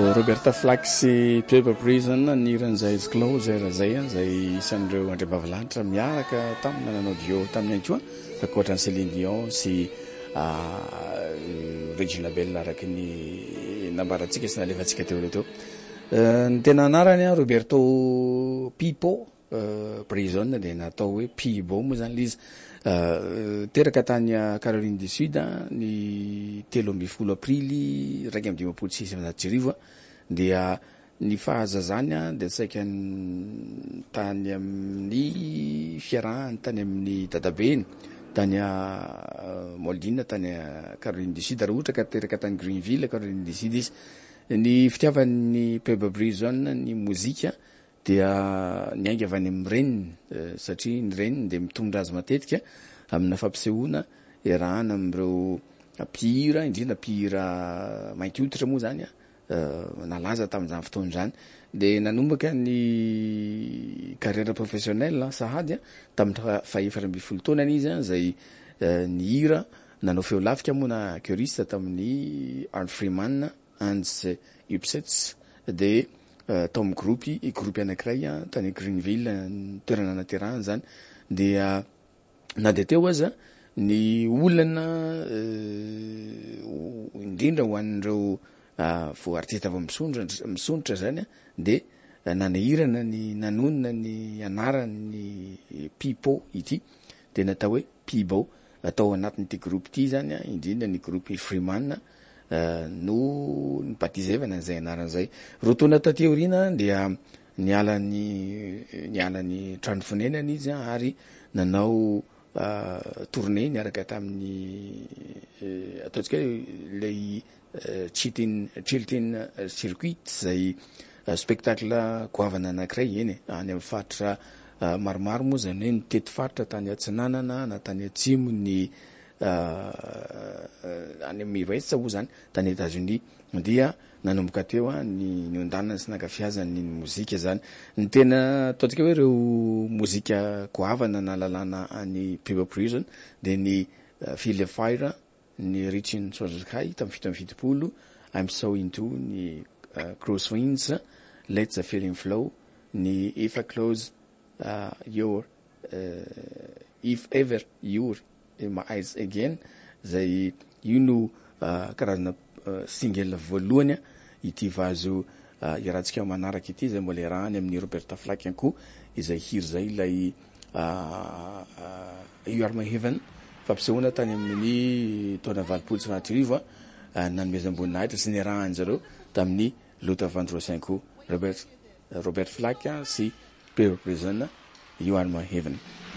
Roberta Flack sy Pepper Prison niran'izay Close zay isan'ireo andriambavilanitra miaraka tamina nanao duo tamin'ny koa ankoatran'ny Céline Dion sy Regina Bell araky ny nambarantsika sy nalefantsika teo teo. Ny tena anarany Roberto Pipo Prison dia natao hoe Pibo moa zany izy. Teraka tany Caroline du Sud ny 13 aprily 1996 dia ny fahazazany dia saika tany amin'ny fiarahany tany amin'ny dadabeny tany Moldine tany Caroline du Sud ohatra ka teraka tany Greenville Caroline du Sud izy. Ny fitiavan'ny Pepper Prison ny mozika dia niainga avy any amin'ny reniny satria ny reniny dia mitondra azy matetika amina fampisehoana iarahana amin'ireo mpihira indrindra mpihira mainty hoditra moa zany nalaza tamin'izany fotoana izany dia nanomboka ny carrière professionnelle sahady tamin'ny faha 12 taonany izy zay ny hira nanao feo lafika moa na choriste tamin'ny Art Freeman Hans Upsets dia tao amin'ny groupe anankiray tany Greenville toerana naterahana zany dia na dia teo aza ny olana indrindra ho an'ireo vo artiste avy misondratra zany dia nanahirana ny nanonona ny anarany Pipo ity dia natao hoe Pibo atao anatin'ity groupe ity zany indrindra ny groupe Freeman no nipatizevana zay anaran'izay. Rotona taty aoriana dia niala ny trano fonenany izy ary nanao tournée niaraka tamin'ny ataontsika ilay Chilton Circuit zay spectacle goavana anankiray eny any amin'ny faritra maromaro moa zany hoe nitety faritra tany Atsinanana na tany Atsimo ny any amin'ny ouest ho zany tany États-Unis dia nanomboka teo ny ondanana sy nankafiazany ny mozika zany. Ny tena ataontsika hoe ireo mozika goavana na lalàna any Pepper Prison dia ny Feel the Fire ny Reaching for the Sky tamin'ny 7 I'm So Into ny Crosswinds Let the Feeling Flow ny If I Close Your If Ever You're in My Eyes Again zay io no karazana single voalohany ity vazo iarahantsika manaraka ity zay mbola iarahany amin'ny Roberta Flack koa izay hiry zay ilay You Are My Heaven fampisehoana tany amin'ny taona 20 nanomezam-boninahitra sy niarahany zareo tamin'ny Lota Vandrosenko Robert Flack sy Pepper Prison You Are My Heaven.